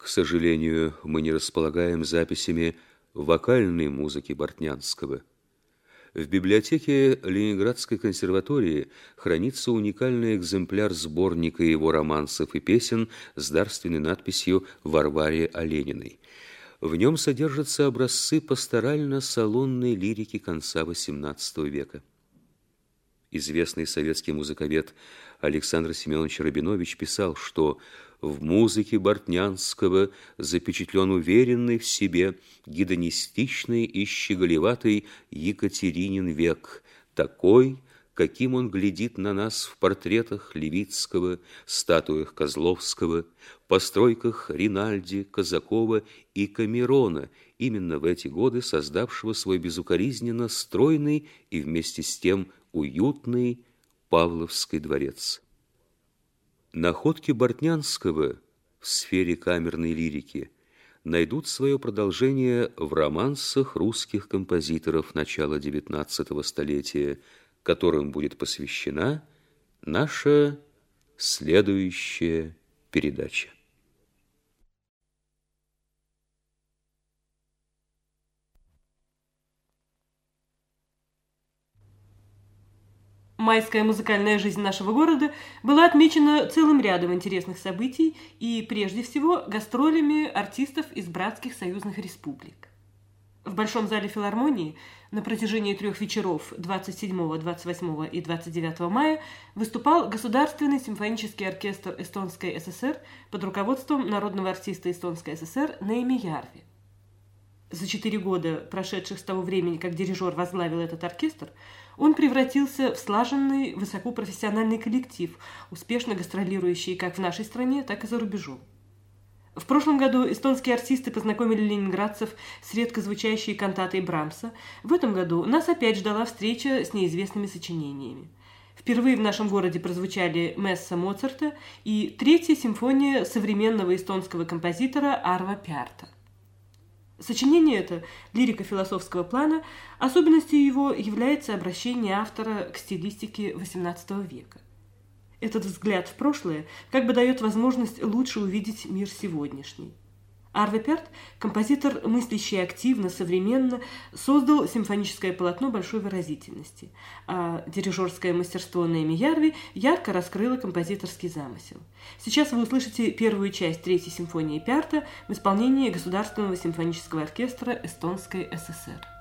К сожалению, мы не располагаем записями вокальной музыки Бортнянского. В библиотеке Ленинградской консерватории хранится уникальный экземпляр сборника его романсов и песен с дарственной надписью «Варваре Олениной». В нем содержатся образцы пасторально-салонной лирики конца XVIII века. Известный советский музыковед Александр Семенович Рабинович писал, что в музыке Бортнянского запечатлен уверенный в себе, гедонистичный и щеголеватый Екатеринин век, такой, каким он глядит на нас в портретах Левицкого, статуях Козловского, постройках Ринальди, Казакова и Камерона, именно в эти годы создавшего свой безукоризненно стройный и вместе с тем уютный Павловский дворец. Находки Бортнянского в сфере камерной лирики найдут свое продолжение в романсах русских композиторов начала XIX столетия, которым будет посвящена наша следующая передача. Майская музыкальная жизнь нашего города была отмечена целым рядом интересных событий и, прежде всего, гастролями артистов из братских союзных республик. В Большом зале филармонии на протяжении 3 вечеров 27, 28 и 29 мая выступал Государственный симфонический оркестр Эстонской ССР под руководством народного артиста Эстонской ССР Нееми Ярви. За 4 года, прошедших с того времени, как дирижер возглавил этот оркестр, он превратился в слаженный, высокопрофессиональный коллектив, успешно гастролирующий как в нашей стране, так и за рубежом. В прошлом году эстонские артисты познакомили ленинградцев с редко звучащей кантатой Брамса. В этом году нас опять ждала встреча с неизвестными сочинениями. Впервые в нашем городе прозвучали месса Моцарта и 3-я симфония современного эстонского композитора Арво Пярта. Сочинение это лирико-философского плана, особенностью его является обращение автора к стилистике XVIII века. Этот взгляд в прошлое как бы дает возможность лучше увидеть мир сегодняшний. Арво Пярт, композитор, мыслящий активно, современно, создал симфоническое полотно большой выразительности, а дирижерское мастерство Нееми Ярви ярко раскрыло композиторский замысел. Сейчас вы услышите первую часть 3-й симфонии Пярта в исполнении Государственного симфонического оркестра Эстонской ССР.